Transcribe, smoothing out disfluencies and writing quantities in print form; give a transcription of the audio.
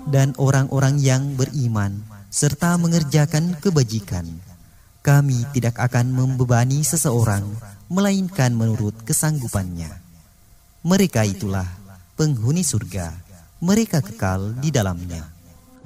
dan orang-orang yang beriman serta mengerjakan kebajikan. Kami tidak akan membebani seseorang melainkan menurut kesanggupannya. Mereka itulah penghuni surga, mereka kekal di dalamnya.